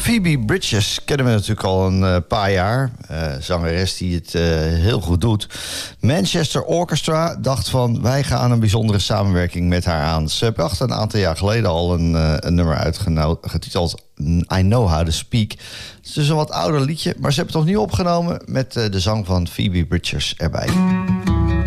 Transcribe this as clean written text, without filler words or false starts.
Phoebe Bridgers kennen we natuurlijk al een paar jaar. Zangeres die het heel goed doet. Manchester Orchestra dacht van... wij gaan een bijzondere samenwerking met haar aan. Ze bracht een aantal jaar geleden al een nummer getiteld I Know How To Speak. Het is dus een wat ouder liedje, maar ze hebben het nog niet opgenomen... met de zang van Phoebe Bridgers erbij.